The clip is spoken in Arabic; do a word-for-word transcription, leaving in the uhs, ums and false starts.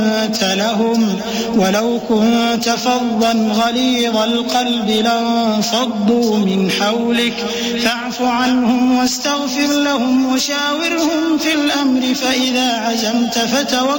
كنت لهم ولو كنت فظا غليظ القلب لانفضوا من حولك فاعف عنهم واستغفر لهم وشاورهم في الأمر فإذا عزمت فتوكل